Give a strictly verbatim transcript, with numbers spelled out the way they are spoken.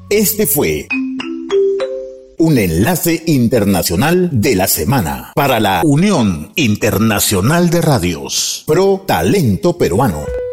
Este fue un enlace internacional de la semana para la Unión Internacional de Radios Pro Talento Peruano.